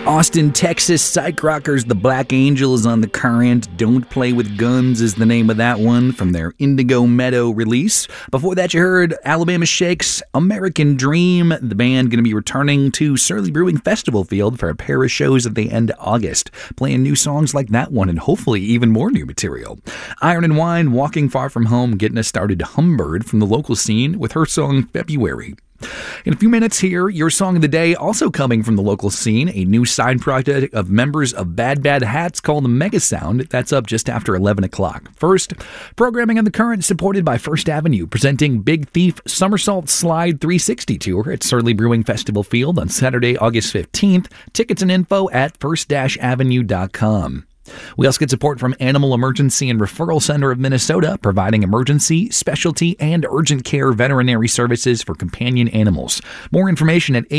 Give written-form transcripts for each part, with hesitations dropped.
Austin, Texas psych rockers The Black Angels on The Current. Don't Play With Guns is the name of that one from their Indigo Meadow release. Before that, you heard Alabama Shakes American Dream. The band going to be returning to Surly Brewing Festival Field for a pair of shows at the end of August, playing new songs like that one and hopefully even more new material. Iron and Wine, Walking Far From Home, getting us started. Humbird from the local scene with her song February. In a few minutes here, your song of the day, also coming from the local scene, a new side project of members of Bad Bad Hats called Mega Sound. That's up just after 11 o'clock. First, programming on The Current supported by First Avenue, presenting Big Thief Somersault Slide 360 Tour at Surly Brewing Festival Field on Saturday, August 15th. Tickets and info at first-avenue.com. We also get support from Animal Emergency and Referral Center of Minnesota, providing emergency, specialty, and urgent care veterinary services for companion animals. More information at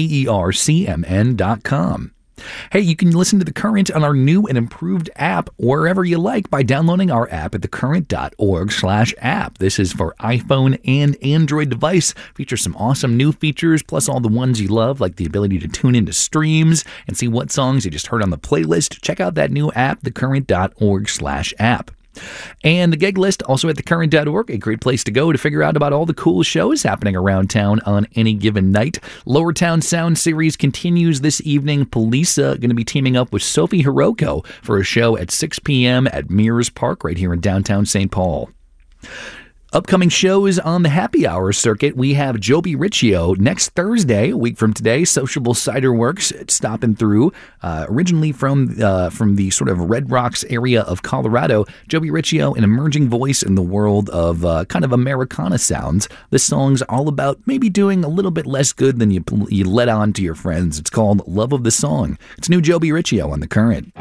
aercmn.com. Hey, you can listen to The Current on our new and improved app wherever you like by downloading our app at thecurrent.org/app. This is for iPhone and Android device. Features some awesome new features, plus all the ones you love, like the ability to tune into streams and see what songs you just heard on the playlist. Check out that new app, thecurrent.org/app. And the gig list, also at thecurrent.org, a great place to go to figure out about all the cool shows happening around town on any given night. Lower Town Sound Series continues this evening. Polisa going to be teaming up with Sophie Hiroko for a show at 6 p.m. at Mears Park right here in downtown St. Paul. Upcoming shows on the happy hour circuit, we have Joby Riccio next Thursday, a week from today. Sociable Cider Works stopping through, originally from the sort of Red Rocks area of Colorado. Joby Riccio, an emerging voice in the world of kind of Americana sounds. This song's all about maybe doing a little bit less good than you let on to your friends. It's called Love of the Song. It's new Joby Riccio on The Current.